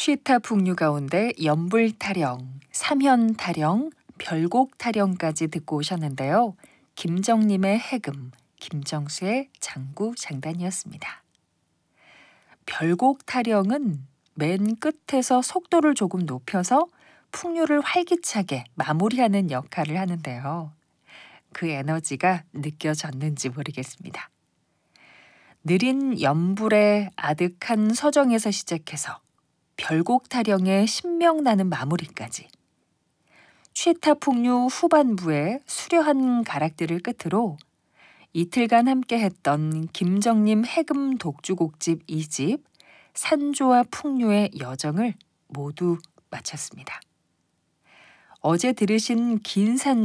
취타 풍류 가운데 연불타령, 삼현타령, 별곡타령까지 듣고 오셨는데요. 김정림의 해금, 김정수의 장구장단이었습니다. 별곡타령은 맨 끝에서 속도를 조금 높여서 풍류를 활기차게 마무리하는 역할을 하는데요. 그 에너지가 느껴졌는지 모르겠습니다. 느린 연불의 아득한 서정에서 시작해서 별곡타령의 신명나는 마무리까지 취타 풍류 후반부의 수려한 가락들을 끝으로 이틀간 함께했던 김정림 해금 독주곡집 2집 산조와 풍류의 여정을 모두 마쳤습니다. 어제 들으신 긴 산